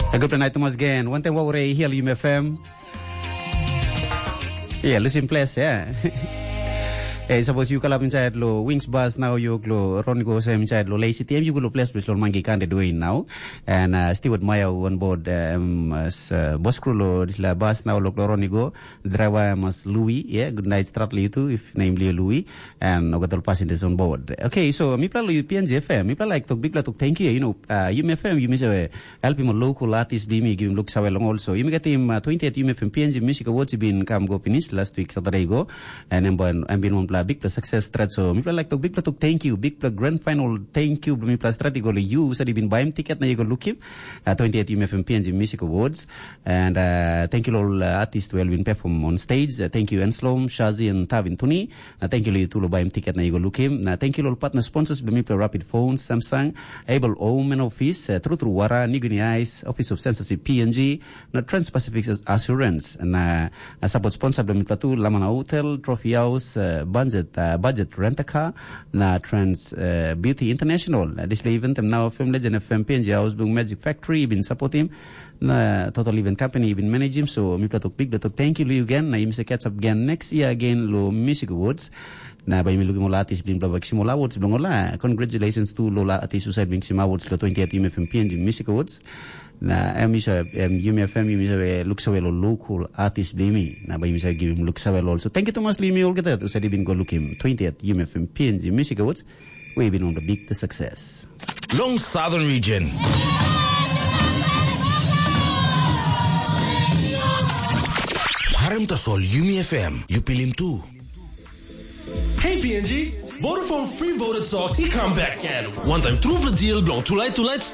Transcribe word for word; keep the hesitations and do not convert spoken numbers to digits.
Good night to us again. One time what we're here, U M F M. Yeah, listen, place, yeah. Eh, suppose you kalap inside lo wings bus now you lo Ron go sa inside lo lazy team you go place lo mangi kan doing now and uh, Stewart Maya on board um, as uh, boss crew lo disla bus now lo Ron go driver mas Louis yeah good night Stratly too if namely Louis and ogatol passengers on board. Okay, so mi pla lo P N G F M mi pla like tok big pla tok thank you you know uh, U M F M you miss uh, help him local artists be me give him look sa long also you get him uh, twentieth U M F M P N G music awards been come go finish last week Saturday go and then I'm been one pla big plus success strat so mi pla like tok big pla tok thank you big pla grand final thank you mi pla strat go you sa di bin buy him ticket na you go look him uh, twentieth U M F M P N G music awards and uh, thank you all uh, artists well been perform on stage uh, thank you Enslom Shazi and Tavin Tuni uh, thank you to lo buy him ticket na you go look him na thank you all partner sponsors mi pla Rapid Phones Samsung Able Omen Office uh, True True Wara Niguni Eyes Office of Censorship P N G na Trans-Pacific Assurance na uh, support sponsor mi pla tu Lamana Hotel Trophy House uh, budget uh, budget rent-a-car na Trans uh, Beauty International uh, display event now film legend F M P N G House Bung Magic Factory been support him na Total Event Company been manage him so mi pla tok big tok thank you lo again na im se catch up again next year again lo music awards na bay mi lugi mo latis bin blabak simula awards blongola congratulations to Lola Ati Suicide Bing Sim Awards lo twentieth U M F M P N G music awards na emi sa U M F M mi sa look sa lo local artist bimi na bay mi sa give him look sa well also thank you to mas limi all kita to sa bin go look him twentieth U M F M P N G music awards we been on the big the success long southern region Harem Tasol U M F M you pilim too. Hey P N G, Vodafone free voter talk, he come back again. One time through the deal, blong too light, too light.